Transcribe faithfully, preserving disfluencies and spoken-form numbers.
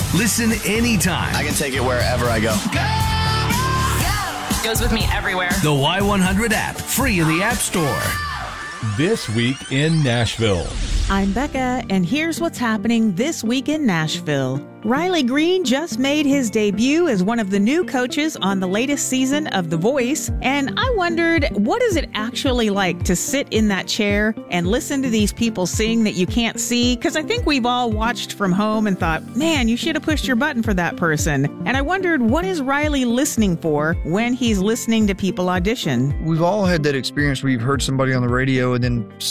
Listen anytime. I can take it wherever I go. Goes with me everywhere. The Y one hundred app, free in the App Store. This week in Nashville. I'm Becca, and here's what's happening this week in Nashville. Riley Green just made his debut as one of the new coaches on the latest season of The Voice, and I wondered, what is it actually like to sit in that chair and listen to these people sing that you can't see? Because I think we've all watched from home and thought, man, you should have pushed your button for that person. And I wondered, what is Riley listening for when he's listening to people audition? We've all had that experience where you've heard somebody on the radio and then